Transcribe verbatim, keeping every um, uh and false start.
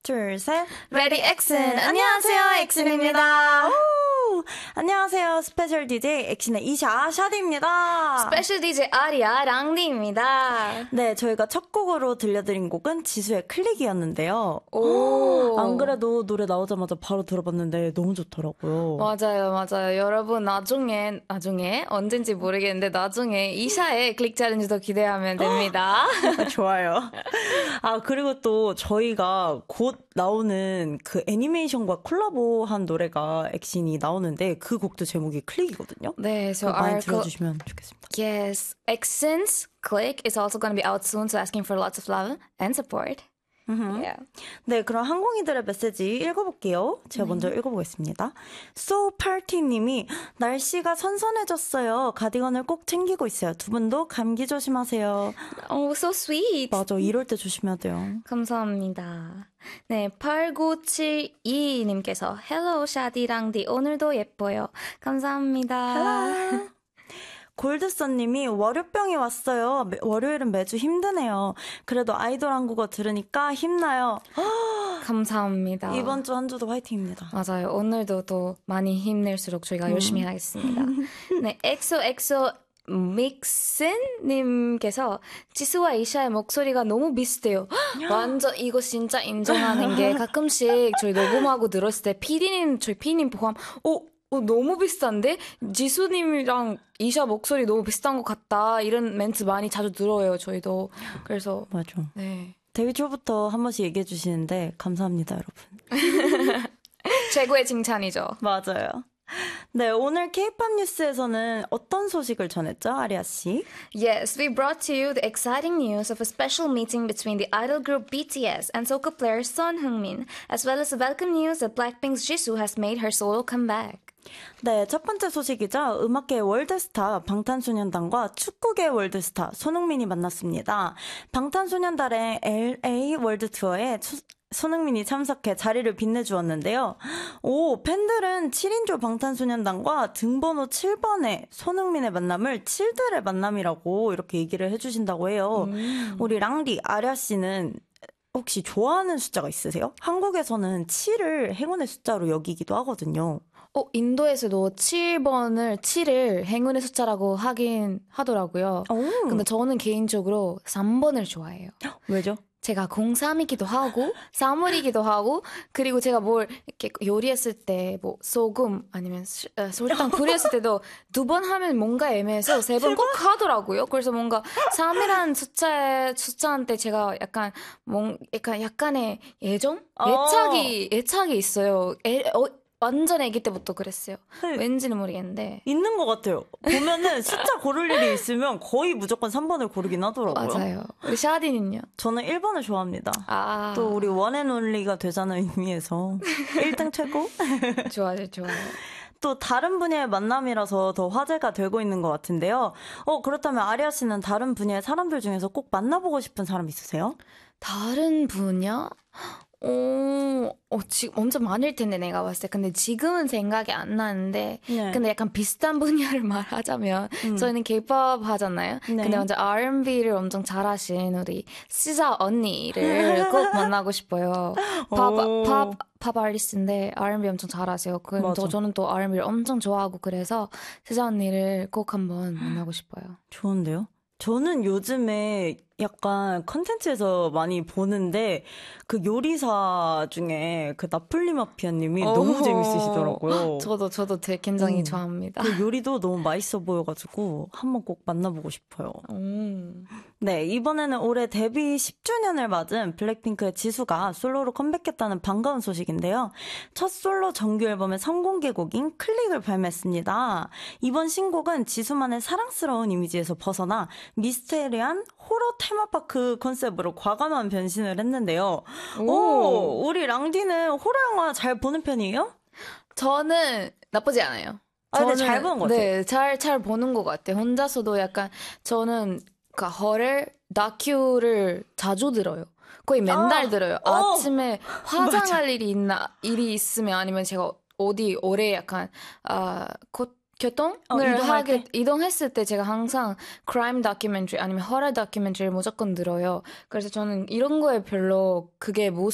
둘, 셋. Ready Action! 안녕하세요, 액신입니다. 안녕하세요, 스페셜 디제이 액신의 이샤, 샤디입니다. 스페셜 디제이 아리아, 랑디입니다. 네, 저희가 첫 곡으로 들려드린 곡은 지수의 클릭이었는데요. 오. 안 그래도 노래 나오자마자 바로 들어봤는데 너무 좋더라고요. 맞아요, 맞아요. 여러분, 나중에, 나중에, 언젠지 모르겠는데, 나중에 이샤의 클릭 챌린지도 기대하면 됩니다. 좋아요. 아, 그리고 또 저희가 곧 나오는 그 애니메이션과 콜라보한 노래가 액신이 나오는데 그 곡도 제목이 클릭이거든요. 네, so 많이 our 들어주시면 좋겠습니다. Yes, Action's Click is also going to be out soon, so asking for lots of love and support. Yeah. 네, 그럼 항공이들의 메시지 읽어볼게요. 제가 네. 먼저 읽어보겠습니다. 소팔티님이 날씨가 선선해졌어요. 가디건을 꼭 챙기고 있어요. 두 분도 감기 조심하세요. Oh, so sweet. 맞아, 이럴 때 조심해야 돼요. 감사합니다. 네, 팔구칠이님께서 Hello, 샤디랑디. 오늘도 예뻐요. 감사합니다. Hello. 골드선님이 월요병이 왔어요. 월요일은 매주 힘드네요. 그래도 아이돌 한국어 들으니까 힘나요. 감사합니다. 이번 주 한 주도 화이팅입니다. 맞아요. 오늘도 또 많이 힘낼수록 저희가 음. 열심히 하겠습니다. 네, 엑소엑소 믹슨님께서 지수와 이샤의 목소리가 너무 비슷해요. 완전 이거 진짜 인정하는 게 가끔씩 저희 녹음하고 들었을 때 피디님, 저희 피디님 포함 어? 어, 너무 비슷한데? 지수님이랑 이샤 목소리 너무 비슷한 것 같다. 이런 멘트 많이 자주 들어요, 저희도. 그래서. 맞아. 네. 데뷔 초부터 한 번씩 얘기해 주시는데, 감사합니다, 여러분. 최고의 칭찬이죠. 맞아요. 네, 오늘 K-팝 뉴스에서는 어떤 소식을 전했죠, 아리아 씨? Yes, we brought to you the exciting news of a special meeting between the idol group B T S and Soca player Son Heung-min, as well as the welcome news that Blackpink's Jisoo has made her solo comeback. 네, 첫 번째 소식이죠. 음악계의 월드스타 방탄소년단과 축구계의 월드스타 손흥민이 만났습니다. 방탄소년단의 엘에이 월드 투어에 초, 손흥민이 참석해 자리를 빛내주었는데요. 오, 팬들은 칠인조 방탄소년단과 등번호 칠 번의 손흥민의 만남을 칠들의 만남이라고 이렇게 얘기를 해주신다고 해요. 음. 우리 랑디, 아랴 씨는 혹시 좋아하는 숫자가 있으세요? 한국에서는 칠을 행운의 숫자로 여기기도 하거든요. 어, 인도에서도 칠 번을 칠을 행운의 숫자라고 하긴 하더라고요. 오. 근데 저는 개인적으로 삼 번을 좋아해요. 왜죠? 제가 공삼이기도 하고 사물이기도 하고 그리고 제가 뭘 이렇게 요리했을 때 뭐 소금 아니면 시, 어, 설탕 뿌렸을 때도 두 번 하면 뭔가 애매해서 세 번 꼭 하더라고요. 그래서 뭔가 삼이라는 숫자 숫자한테 제가 약간 뭔 약간 약간의 애정, 애착이 애착이 있어요. 애, 어, 완전 아기 때부터 그랬어요. 네. 왠지는 모르겠는데. 있는 것 같아요. 보면은 숫자 고를 일이 있으면 거의 무조건 삼 번을 고르긴 하더라고요. 맞아요. 우리 샤디는요? 저는 일 번을 좋아합니다. 아. 또 우리 원앤온리가 되자는 의미에서 일 등 최고? 좋아요, 좋아요. 또 다른 분야의 만남이라서 더 화제가 되고 있는 것 같은데요. 어, 그렇다면 아리아 씨는 다른 분야의 사람들 중에서 꼭 만나보고 싶은 사람 있으세요? 다른 분야? 어, 어, 지금 엄청 많을 텐데 내가 봤을 때. 근데 지금은 생각이 안 나는데 네. 근데 약간 비슷한 분야를 말하자면 음. 저희는 K-팝 하잖아요. 네. 근데 먼저 알앤비를 엄청 잘하신 우리 시자 언니를 꼭 만나고 싶어요. 팝, 팝, 팝 아리스트인데 알앤비 엄청 잘하세요. 그럼 저, 저는 또 알앤비를 엄청 좋아하고 그래서 시자 언니를 꼭 한번 만나고 싶어요. 좋은데요? 저는 요즘에 약간 컨텐츠에서 많이 보는데 그 요리사 중에 그 나폴리 마피아님이 너무 재밌으시더라고요. 저도 저도 되게 굉장히 음. 좋아합니다. 그 요리도 너무 맛있어 보여가지고 한번 꼭 만나보고 싶어요. 음. 네, 이번에는 올해 데뷔 십 주년을 맞은 블랙핑크의 지수가 솔로로 컴백했다는 반가운 소식인데요. 첫 솔로 정규 앨범의 선공개곡인 클릭을 발매했습니다. 이번 신곡은 지수만의 사랑스러운 이미지에서 벗어나 미스테리한 호러 테마파크 컨셉으로 과감한 변신을 했는데요. 오, 오 우리 랑디는 호러 영화 잘 보는 편이에요? 저는 나쁘지 않아요. 아, 근데 잘 보는 것 같아요. 네, 잘, 잘 보는 것 같아요. 혼자서도 약간 저는 그 허를 다큐를 자주 들어요. 거의 맨날 아, 들어요. 어. 아침에 화장할 일이 있나 일이 있으면 아니면 제가 어디 오래 약간 아 곧 교통을 어, 하게 때? 이동했을 때 제가 항상 크라임 다큐멘터리 아니면 허러 다큐멘터리를 무조건 들어요. 그래서 저는 이런 거에 별로 그게